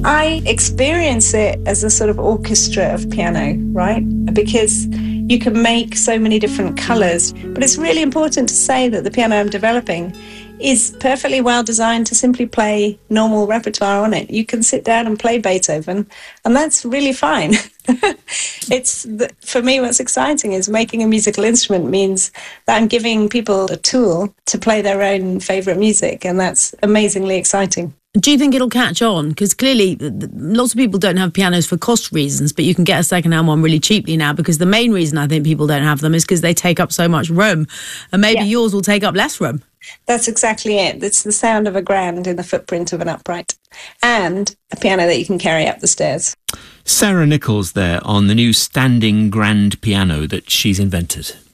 I experience it as a sort of orchestra of piano, right? Because you can make so many different colours. But it's really important to say that the piano I'm developing is perfectly well designed to simply play normal repertoire on it. You can sit down and play Beethoven, and that's really fine. For me, what's exciting is making a musical instrument means that I'm giving people a tool to play their own favourite music, and that's amazingly exciting. Do you think it'll catch on? Because clearly lots of people don't have pianos for cost reasons, but you can get a second-hand one really cheaply now, because the main reason I think people don't have them is because they take up so much room, and maybe yours will take up less room. That's exactly it. It's the sound of a grand in the footprint of an upright, and a piano that you can carry up the stairs. Sarah Nichols there on the new standing grand piano that she's invented.